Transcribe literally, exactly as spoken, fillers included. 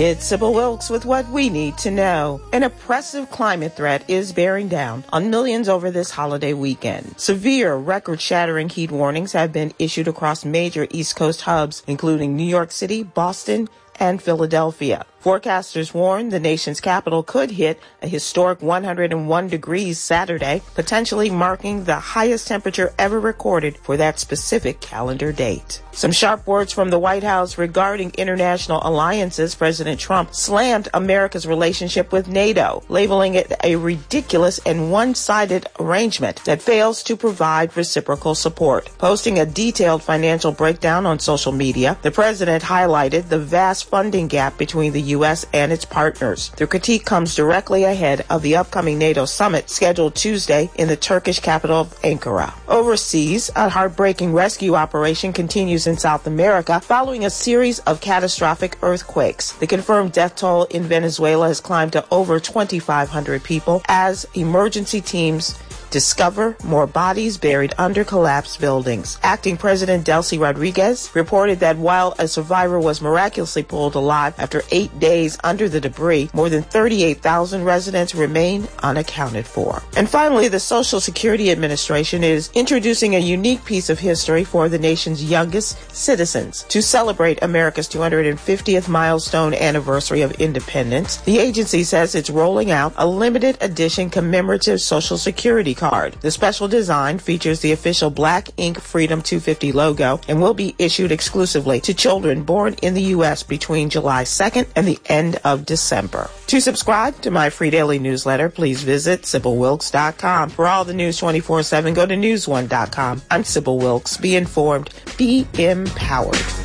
It's Sybil Wilkes with what we need to know. An oppressive climate threat is bearing down on millions over this holiday weekend. Severe, record-shattering heat warnings have been issued across major East Coast hubs, including New York City, Boston, and Philadelphia. Forecasters warn the nation's capital could hit a historic one hundred one degrees Saturday, potentially marking the highest temperature ever recorded for that specific calendar date. Some sharp words from the White House regarding international alliances. President Trump slammed America's relationship with NATO, labeling it a ridiculous and one-sided arrangement that fails to provide reciprocal support. Posting a detailed financial breakdown on social media, the president highlighted the vast funding gap between the U S and its partners. The critique comes directly ahead of the upcoming NATO summit scheduled Tuesday in the Turkish capital of Ankara. Overseas, a heartbreaking rescue operation continues in South America following a series of catastrophic earthquakes. The confirmed death toll in Venezuela has climbed to over twenty-five hundred people as emergency teams discover more bodies buried under collapsed buildings. Acting President Delcy Rodriguez reported that while a survivor was miraculously pulled alive after eight days under the debris, more than thirty-eight thousand residents remain unaccounted for. And finally, the Social Security Administration is introducing a unique piece of history for the nation's youngest citizens. To celebrate America's two hundred fiftieth milestone anniversary of independence, the agency says it's rolling out a limited edition commemorative Social Security card. The special design features the official Black Ink Freedom two fifty logo and will be issued exclusively to children born in the U S between July second and the end of December. To subscribe to my free daily newsletter, please visit Sybil Wilkes dot com. For all the news twenty-four seven, go to news one dot com. I'm Sybil Wilkes. Be informed. Be empowered.